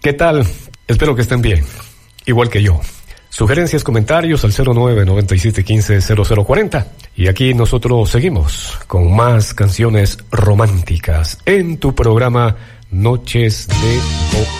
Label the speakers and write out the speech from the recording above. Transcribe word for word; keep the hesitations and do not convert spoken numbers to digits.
Speaker 1: ¿Qué tal? Espero que estén bien, igual que yo. Sugerencias, comentarios al cero nueve noventa y siete quince cero cero cuarenta. Y aquí nosotros seguimos con más canciones románticas en tu programa Noches de